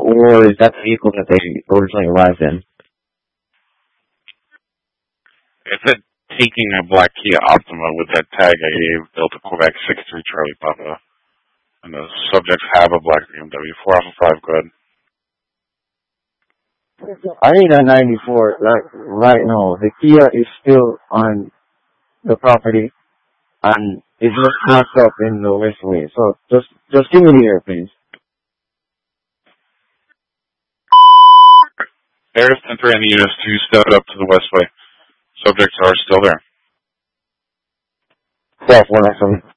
or is that the vehicle that they originally arrived in? It's a taking a black Kia Optima with that tag I gave, Delta Quebec 63 Charlie Papa. And the subjects have a black BMW. 4 off of 5, go ahead. I need a 94, like, right now. The Kia is still on the property, and it's just parked up in the Westway. So, just give me the air, please. There's 10-3 in the units to step up to the Westway. Subjects are still there. Yes, one excellent.